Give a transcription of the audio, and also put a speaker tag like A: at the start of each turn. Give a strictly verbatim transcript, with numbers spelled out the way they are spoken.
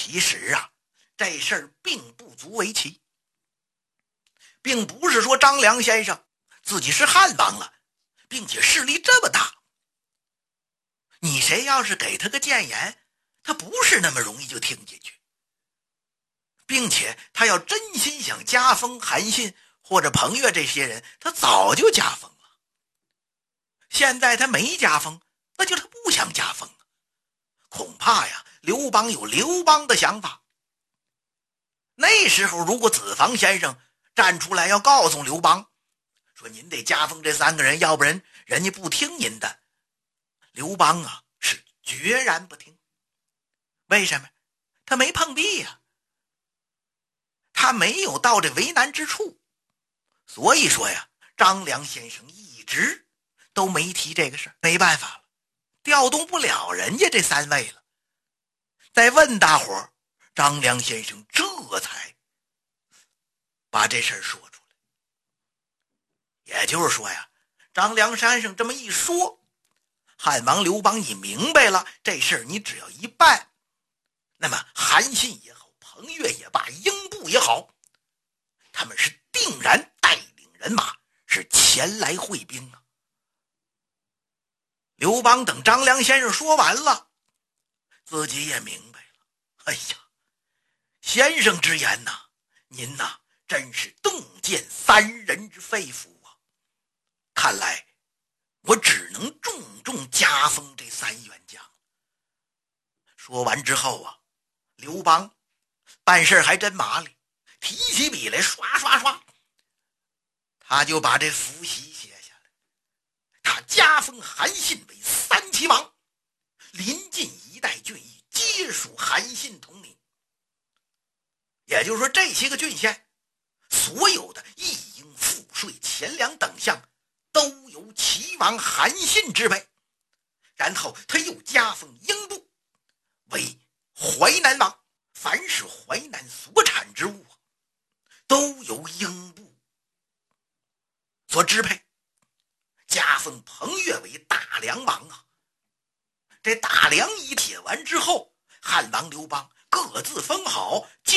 A: 其实啊，这事儿并不足为奇，并不是说张良先生自己是汉王了，并且势力这么大，你谁要是给他个谏言，他不是那么容易就听进去，并且他要真心想加封韩信或者彭越这些人，他早就加封了。现在他没加封，那就他不想加封，恐怕呀刘邦有刘邦的想法。那时候如果子房先生站出来要告诉刘邦说您得加封这三个人，要不然人家不听您的，刘邦啊是决然不听。为什么？他没碰壁呀、啊，他没有到这为难之处。所以说呀，张良先生一直都没提这个事儿，没办法了，调动不了人家这三位了。再问大伙儿，张良先生这才把这事儿说出来。也就是说呀，张良先生这么一说，汉王刘邦你明白了，这事儿你只要一办，那么韩信也好，彭越也罢，英布也好，他们是定然带领人马是前来会兵啊。刘邦等张良先生说完了，自己也明白了，哎呀，先生之言呐、啊，您呐、啊、真是洞见三人之肺腑啊！看来我只能重重加封这三员将。说完之后啊，刘邦办事还真麻利，提起笔来刷刷刷，他就把这符檄写下来。他加封韩信为三齐王，临近一带郡邑皆属韩信统领。也就是说，这些个郡县所有的役营、赋税、钱粮等项都由齐王韩信支配。然后他又加封英布为淮南王，凡是淮南所产之物都由英布所支配。加封彭越为大梁王啊！这大梁一写完之后，汉王刘邦各自封好，